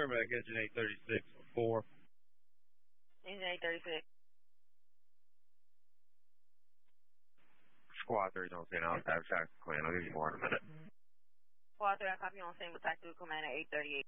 Fairbank, engine 836 4. Engine 836. Squad 3 on scene. I'll have Tactical Command. I'll give you more in a minute. Squad 3, I copy on scene with Tactical Command at 838.